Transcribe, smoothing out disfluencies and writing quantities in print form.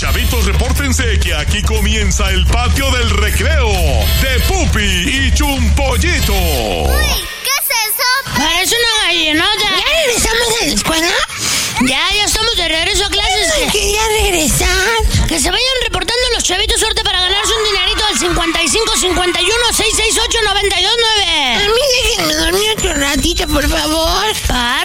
Chavitos, repórtense que aquí comienza el patio del recreo de Pupi y Chumpollito. Uy, ¿qué es eso? Parece una gallinota. ¿Ya regresamos a la escuela? Ya estamos de regreso a clases. Quería regresar. Que se vayan reportando los chavitos suerte para ganarse un dinerito al 55 51 668 929. A mí déjenme dormir otro ratito, por favor. Ay,